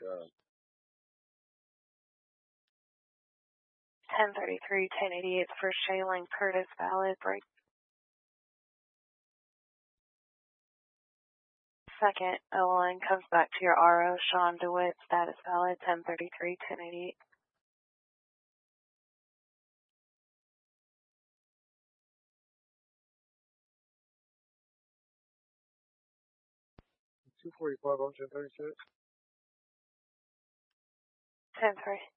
God. 1033, 1088 for Shaylin Curtis, valid. Break. Second O-line comes back to your RO, Sean DeWitt, status valid, 1033, 1088. $245 on 1036. 10-3.